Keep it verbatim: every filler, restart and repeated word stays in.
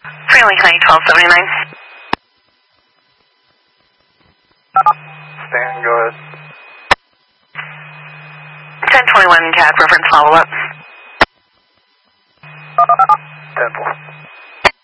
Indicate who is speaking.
Speaker 1: Freelink nine twelve seventy-nine.
Speaker 2: Stand, go ahead.
Speaker 1: ten twenty-one C A D reference follow-up.